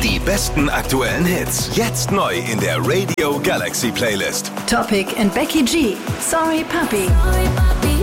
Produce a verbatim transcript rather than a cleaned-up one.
Die besten aktuellen Hits. Jetzt neu in der Radio Galaxy Playlist. Topic and Becky G. Sorry Puppy. Sorry, Puppy.